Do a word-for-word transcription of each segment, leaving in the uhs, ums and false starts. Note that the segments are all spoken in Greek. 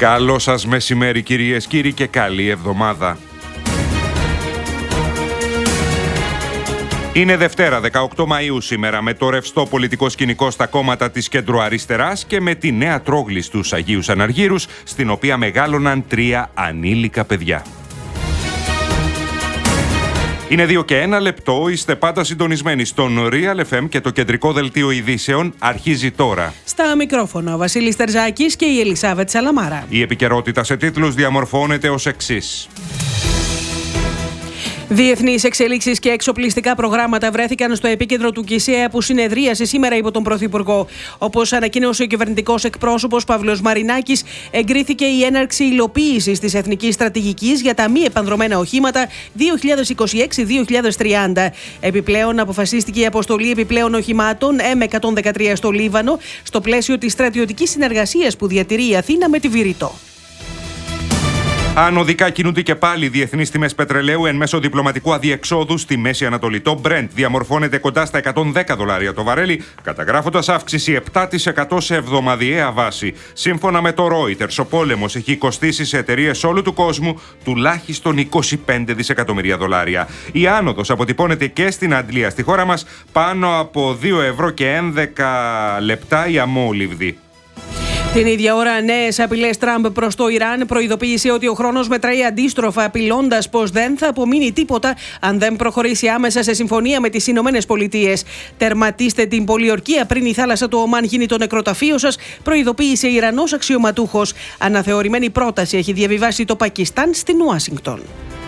Καλό σας μεσημέρι κυρίες, κύριοι, και καλή εβδομάδα. Είναι Δευτέρα, δεκαοκτώ Μαΐου σήμερα, με το ρευστό πολιτικό σκηνικό στα κόμματα της κεντροαριστεράς και με τη νέα τρόγλη στους Αγίους Αναργύρους, στην οποία μεγάλωναν τρία ανήλικα παιδιά. Είναι δύο και ένα λεπτό, είστε πάντα συντονισμένοι στον Real εφ εμ και το κεντρικό δελτίο ειδήσεων αρχίζει τώρα. Στα μικρόφωνα ο Βασίλης Τερζάκης και η Ελισάβετ Σαλαμάρα. Η επικαιρότητα σε τίτλους διαμορφώνεται ως εξής. Διεθνείς εξελίξεις και εξοπλιστικά προγράμματα βρέθηκαν στο επίκεντρο του ΚΙΣΕΑ που συνεδρίασε σήμερα υπό τον Πρωθυπουργό. Όπως ανακοίνωσε ο κυβερνητικός εκπρόσωπος Παύλος Μαρινάκης, εγκρίθηκε η έναρξη υλοποίησης της Εθνικής Στρατηγικής για τα μη επανδρωμένα οχήματα δύο χιλιάδες είκοσι έξι με δύο χιλιάδες τριάντα. Επιπλέον, αποφασίστηκε η αποστολή επιπλέον οχημάτων εμ εκατόν δεκατρία στο Λίβανο, στο πλαίσιο της στρατιωτικής συνεργασίας που διατηρεί η Αθήνα με τη Βηρητό. Ανωδικά κινούνται και πάλι οι διεθνείς τιμές πετρελαίου εν μέσω διπλωματικού αδιεξόδου στη Μέση Ανατολή. Το Brent διαμορφώνεται κοντά στα εκατόν δέκα δολάρια το βαρέλι, καταγράφοντας αύξηση επτά τοις εκατό σε εβδομαδιαία βάση. Σύμφωνα με το Reuters, ο πόλεμος έχει κοστίσει σε εταιρείες όλου του κόσμου τουλάχιστον είκοσι πέντε δισεκατομμύρια δολάρια. Η άνοδος αποτυπώνεται και στην Αντλία. Στη χώρα μας πάνω από δύο ευρώ και έντεκα λεπτά η αμόλυβδη. Την ίδια ώρα, νέες απειλές Τραμπ προς το Ιράν, προειδοποίησε ότι ο χρόνος μετράει αντίστροφα, απειλώντας πως δεν θα απομείνει τίποτα αν δεν προχωρήσει άμεσα σε συμφωνία με τις Ηνωμένες Πολιτείες. Τερματίστε την πολιορκία πριν η θάλασσα του Ομάν γίνει το νεκροταφείο σας, προειδοποίησε Ιρανός αξιωματούχος. Αναθεωρημένη πρόταση έχει διαβιβάσει το Πακιστάν στην Ουάσιγκτον.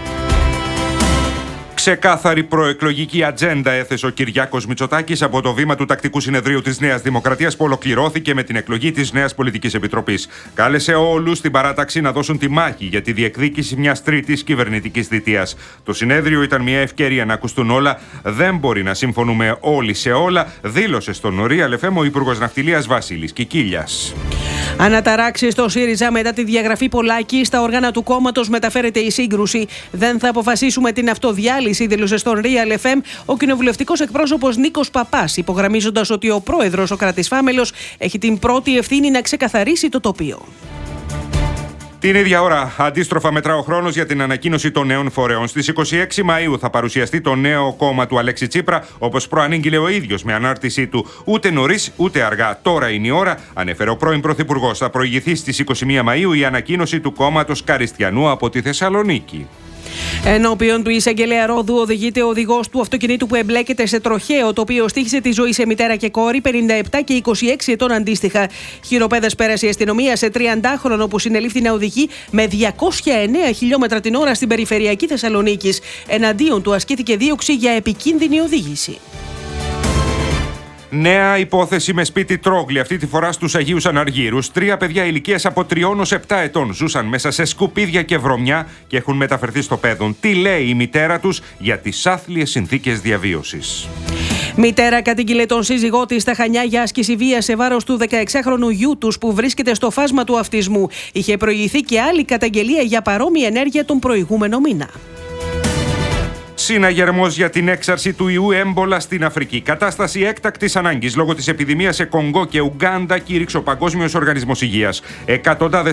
Ξεκάθαρη προεκλογική ατζέντα έθεσε ο Κυριάκος Μητσοτάκης από το βήμα του Τακτικού Συνεδρίου της Νέας Δημοκρατίας που ολοκληρώθηκε με την εκλογή της Νέας Πολιτικής Επιτροπής. Κάλεσε όλους στην παράταξη να δώσουν τη μάχη για τη διεκδίκηση μιας τρίτης κυβερνητικής θητείας. Το συνέδριο ήταν μια ευκαιρία να ακουστούν όλα. Δεν μπορεί να συμφωνούμε όλοι σε όλα, δήλωσε στον Real εφ εμ ο Υπουργός Ναυτιλίας Βασίλης Κικίλιας. Αναταράξει στο ΣΥΡΙΖΑ μετά τη διαγραφή Πολάκη. Στα όργανα του κόμματος μεταφέρεται η σύγκρουση. Δεν θα αποφασίσουμε την αυτοδιάλυση, δήλωσε στον Real εφ εμ ο κοινοβουλευτικός εκπρόσωπος Νίκος Παπάς, υπογραμμίζοντας ότι ο πρόεδρος, ο Κρατισφάμελος, έχει την πρώτη ευθύνη να ξεκαθαρίσει το τοπίο. Την ίδια ώρα, αντίστροφα μετρά ο χρόνος για την ανακοίνωση των νέων φορέων. Στις είκοσι έξι Μαΐου θα παρουσιαστεί το νέο κόμμα του Αλέξη Τσίπρα, όπως προανήγγειλε ο ίδιος με ανάρτησή του. Ούτε νωρίς, ούτε αργά. Τώρα είναι η ώρα, ανέφερε ο πρώην Πρωθυπουργός. Θα προηγηθεί στις είκοσι μία Μαΐου η ανακοίνωση του κόμματος Καριστιανού από τη Θεσσαλονίκη. Ενώπιον του εισαγγελέα Ρόδου οδηγείται ο οδηγός του αυτοκινήτου που εμπλέκεται σε τροχαίο, το οποίο στοίχισε τη ζωή σε μητέρα και κόρη, πενήντα επτά και είκοσι έξι ετών αντίστοιχα. Χειροπέδες πέρασε η αστυνομία σε τριαντάχρονο που συνελήφθη να οδηγεί με διακόσια εννέα χιλιόμετρα την ώρα στην περιφερειακή Θεσσαλονίκης. Εναντίον του ασκήθηκε δίωξη για επικίνδυνη οδήγηση. Νέα υπόθεση με σπίτι τρόγλη, αυτή τη φορά στους Αγίους Αναργύρους. Τρία παιδιά ηλικίας από τριών ως επτά ετών ζούσαν μέσα σε σκουπίδια και βρωμιά και έχουν μεταφερθεί στο Πέδον. Τι λέει η μητέρα τους για τις άθλιες συνθήκες διαβίωσης? Μητέρα κατήγγειλε τον σύζυγό της στα Χανιά για άσκηση βίας σε βάρος του δεκαεξάχρονου γιού τους που βρίσκεται στο φάσμα του αυτισμού. Είχε προηγηθεί και άλλη καταγγελία για παρόμοια ενέργεια τον προηγούμενο μήνα. Συναγερμός για την έξαρση του ιού έμπολα στην Αφρική. Κατάσταση έκτακτης ανάγκης λόγω της επιδημίας σε Κονγκό και Ουγκάντα, κήρυξε ο Παγκόσμιος Οργανισμός Υγείας. Εκατοντάδες